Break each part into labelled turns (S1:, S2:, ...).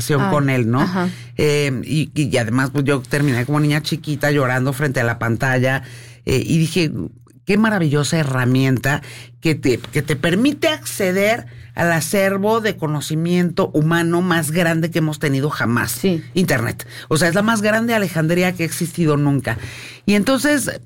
S1: con él, ¿no?
S2: Ajá.
S1: Y además, pues yo terminé como niña chiquita llorando frente a la pantalla y dije, qué maravillosa herramienta que te permite acceder al acervo de conocimiento humano más grande que hemos tenido jamás.
S2: Sí.
S1: Internet. O sea, es la más grande Alejandría que ha existido nunca. Y entonces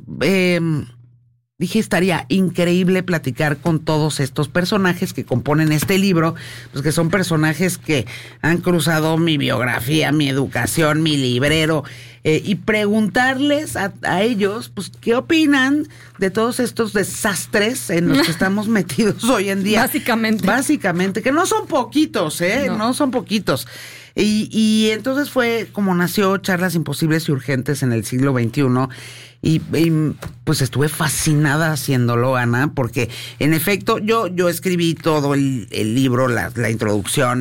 S1: dije, estaría increíble platicar con todos estos personajes que componen este libro, pues que son personajes que han cruzado mi biografía, mi educación, mi librero, y preguntarles a ellos, pues, ¿qué opinan de todos estos desastres en los que estamos metidos hoy en día? Básicamente, que no son poquitos, no son poquitos. Y entonces fue como nació Charlas Imposibles y Urgentes en el siglo XXI, y pues estuve fascinada haciéndolo, Ana, porque en efecto yo escribí todo el libro, la introducción,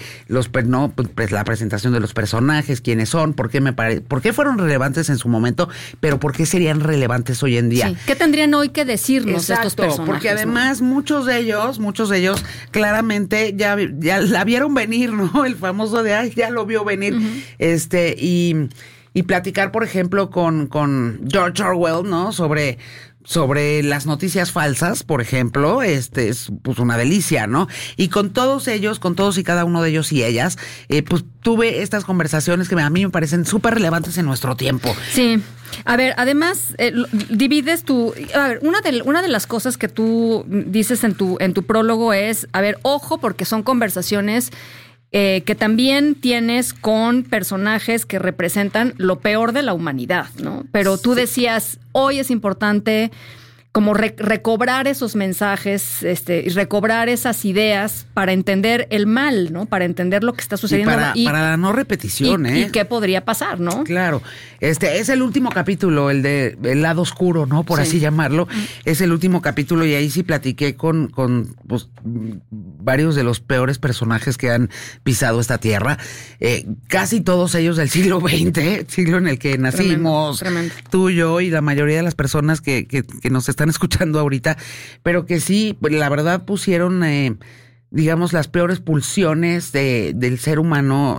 S1: pues la presentación de los personajes, quiénes son, por qué fueron relevantes en su momento, pero por qué serían relevantes hoy en día.
S2: Sí. ¿Qué tendrían hoy que decirnos estos personajes?
S1: Porque además muchos de ellos claramente ya la vieron venir, ¿no? El famoso de ya lo vio venir. Uh-huh. Y platicar, por ejemplo, con George Orwell, ¿no? Sobre las noticias falsas, por ejemplo, es pues una delicia, ¿no? Y con todos y cada uno de ellos y ellas, pues tuve estas conversaciones que a mí me parecen súper relevantes en nuestro tiempo.
S2: Sí. A ver, además, divides una de las cosas que tú dices en tu prólogo es, a ver, ojo, porque son conversaciones que también tienes con personajes que representan lo peor de la humanidad, ¿no? Pero tú decías, hoy es importante como recobrar esos mensajes, y recobrar esas ideas para entender el mal, ¿no? Para entender lo que está sucediendo.
S1: Y para la no repetición,
S2: y qué podría pasar, ¿no?
S1: Claro. Es el último capítulo, el de El lado oscuro, ¿no? Por así llamarlo. Es el último capítulo y ahí sí platiqué con pues, varios de los peores personajes que han pisado esta tierra. Casi todos ellos del siglo XX, siglo en el que nacimos,
S2: tremendo.
S1: Tú, yo y la mayoría de las personas que nos están escuchando ahorita, pero que sí, la verdad pusieron, digamos, las peores pulsiones del ser humano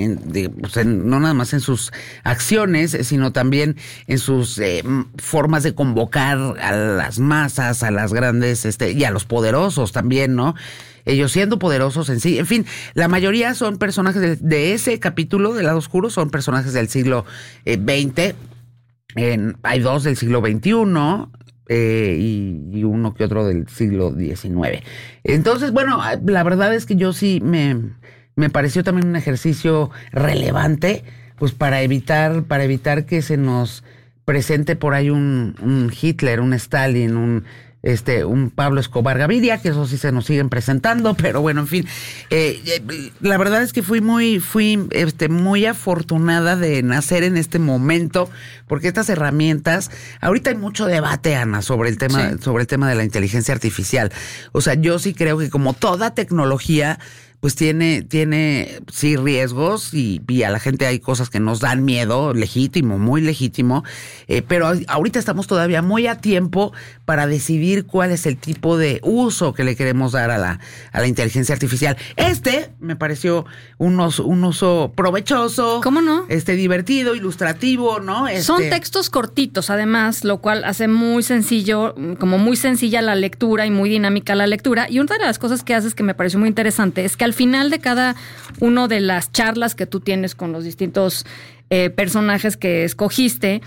S1: no nada más en sus acciones, sino también en sus formas de convocar a las masas, a las grandes, y a los poderosos también, ¿no? Ellos siendo poderosos en sí. En fin, la mayoría son personajes de ese capítulo del lado oscuro, son personajes del siglo XX. Hay dos del siglo XXI. Y uno que otro del siglo XIX. Entonces, bueno, la verdad es que yo sí me pareció también un ejercicio relevante, pues para evitar que se nos presente por ahí un Hitler, un Stalin, un Pablo Escobar Gaviria, que eso sí se nos siguen presentando, pero bueno, en fin, la verdad es que fui muy afortunada de nacer en este momento, porque estas herramientas, ahorita hay mucho debate, Ana, sobre el tema de la inteligencia artificial. O sea, yo sí creo que como toda tecnología, pues tiene sí riesgos y a la gente hay cosas que nos dan miedo, legítimo, muy legítimo, pero ahorita estamos todavía muy a tiempo para decidir cuál es el tipo de uso que le queremos dar a la inteligencia artificial. Me pareció un uso provechoso.
S2: ¿Cómo no?
S1: Divertido, ilustrativo, ¿no?
S2: Son textos cortitos, además, lo cual hace muy sencilla la lectura y muy dinámica la lectura. Y una de las cosas que haces que me pareció muy interesante es que al final de cada una de las charlas que tú tienes con los distintos personajes que escogiste,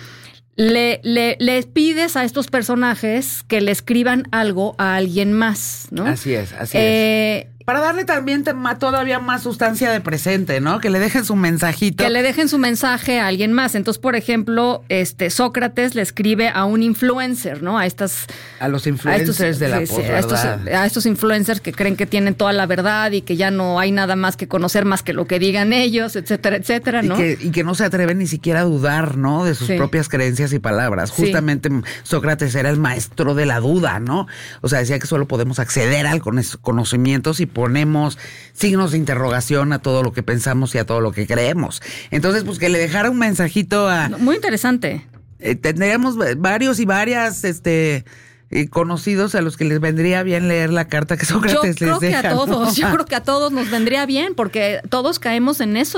S2: le pides a estos personajes que le escriban algo a alguien más, ¿no?
S1: Así es. Para darle también todavía más sustancia de presente, ¿no? Que le dejen su mensajito.
S2: Que le dejen su mensaje a alguien más. Entonces, por ejemplo, Sócrates le escribe a un influencer, ¿no? A los influencers de la posverdad. A estos influencers que creen que tienen toda la verdad y que ya no hay nada más que conocer más que lo que digan ellos, etcétera, etcétera, ¿no?
S1: Y que no se atreven ni siquiera a dudar, ¿no? De sus propias creencias y palabras. Justamente Sócrates era el maestro de la duda, ¿no? O sea, decía que solo podemos acceder al conocimiento si ponemos signos de interrogación a todo lo que pensamos y a todo lo que creemos. Entonces, pues que le dejara un mensajito a...
S2: Muy interesante.
S1: Tendríamos varios y varias conocidos a los que les vendría bien leer la carta que Sócrates les deja.
S2: Yo creo que a todos,
S1: ¿no?
S2: yo creo que a todos nos vendría bien, porque todos caemos en eso